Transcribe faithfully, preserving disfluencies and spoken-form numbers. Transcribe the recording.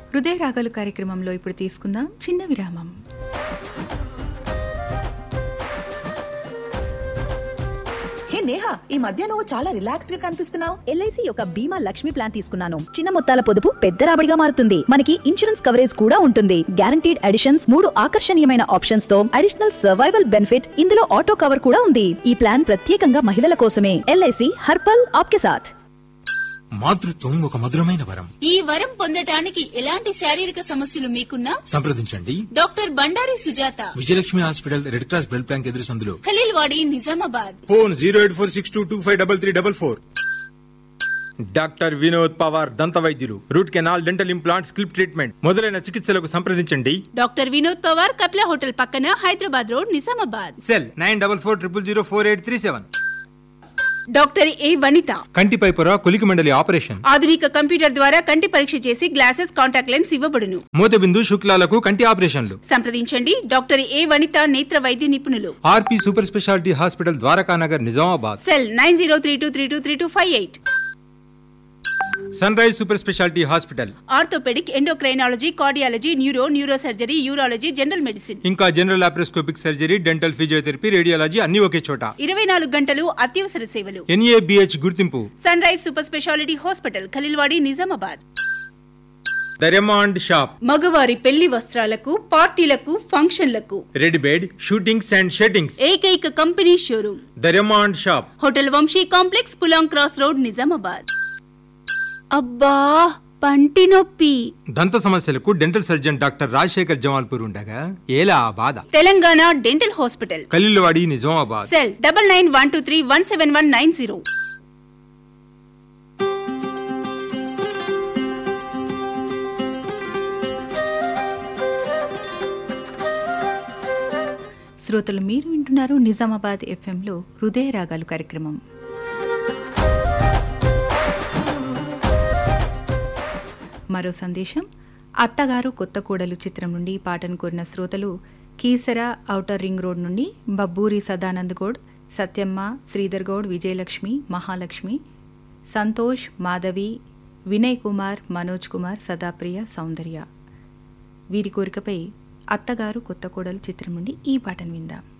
హృదయ రాగాలు కార్యక్రమంలో ఇప్పుడు తీసుకుందాం చిన్న విరామం. హే నేహా, ఈ మధ్య నువ్వు చాలా రిలాక్స్డ్ గా కనిపిస్తున్నావు. ఎల్ఐసి యొక్క బీమా లక్ష్మి ప్లాన్ తీసుకున్నాను. చిన్న మొత్తాల పొదుపు పెద్ద రాబడిగా మారుతుంది. మనకి ఇన్సూరెన్స్ కవరేజ్ కూడా ఉంటుంది. గ్యారంటీడ్ అడిషన్స్, మూడు ఆకర్షణీయమైన ఆప్షన్స్ తో అడిషనల్ సర్వైవల్ బెనిఫిట్, ఇందులో ఆటో కవర్ కూడా ఉంది. ఈ ప్లాన్ ప్రత్యేకంగా మహిళల కోసమే. ఎల్ఐసి హర్పల్ ఆప్కే సాథ్. మాతృత్వం ఒక మధురమైన వరం. ఈ వరం పొందటానికి ఎలాంటి శారీరక సమస్యలు మీకున్నా సంప్రదించండి doctor Bandari Sujatha, Vijayalakshmi hospital, red cross blood bank ఎదురు సందులో, Khaleelwadi, Nizamabad. Phone zero eight four six two two five double three double four. Doctor Vinod Pawar, దంత వైద్యులు, root canal, dental implant, స్కిల్ప్ treatment మొదలైన చికిత్సలకు సంప్రదించండి. డాక్టర్ వినోద్ పవార్, కపిల హోటల్ పక్కన, Hyderabad road, Nizamabad. Cell nine double four triple zero four eight three seven. Doctor ఏ వనిత, కంటిపై పొర, కొలికి మండలి operation, ఆధునిక computer ద్వారా కంటి పరీక్ష చేసి గ్లాసెస్, కాంటాక్ట్ లెన్స్ ఇవ్వబడును. మూతబిందు శుక్లాలకు కంటి ఆపరేషన్లు. సంప్రదించండి డాక్టర్ ఏ వనిత, నేత్ర వైద్య నిపుణులు. ఆర్పి super speciality hospital, Dwarakanagar, Nizamabad. Cell nine zero three two three two three two five eight. Sun rise super speciality hospital, orthopaedic, endocrinology, cardiology, neuro, neuro surgery, urology, general medicine, ఇంకా general laparoscopic surgery, dental, physiotherapy, radiology అన్ని ఒకే చోట. ఇరవై నాలుగు గంటలు అత్యవసర సేవలు. NABH గుర్తింపు. Sun rise super speciality hospital, Khaleelwadi, Nizamabad. దరెమాండ్ shop, మగవారి పెళ్లి వస్త్రాలకు, పార్టీలకు, ఫంక్షన్లకు రెడ్ బెడ్, షూటింగ్స్ అండ్ షెట్టింగ్స్ ఏకైక company showroom. దరెమాండ్ shop, hotel Vamsi complex, Pulang cross road, Nizamabad. అబ్బా పంటి నొప్పి. దంత సమస్యలకు dental surgeon doctor Rajasekhar Jamalpur ఉండగా ఏలా ఆ బాధ. Telangana dental hospital, Khaleelwadi, Nizamabad. Cell double nine one two three one seven one nine zero. శ్రోతలు మీరు వింటున్నారు నిజామాబాద్ ఎఫ్ఎంలో హృదయ రాగాలు కార్యక్రమం. మరో సందేశం. అత్తగారు కొత్త కోడలు చిత్రం నుండి పాటను కోరిన శ్రోతలు కీసర ఔటర్ రింగ్ రోడ్ నుండి బబ్బూరి సదానంద్ గౌడ్, సత్యమ్మ, శ్రీధర్ గౌడ్, విజయలక్ష్మి, మహాలక్ష్మి, సంతోష్, మాధవి, వినయ్ కుమార్, మనోజ్ కుమార్, సదాప్రియ, సౌందర్య. వీరి కోరికపై అత్తగారు కొత్త కోడలు చిత్రం నుండి ఈ పాటను విందాం.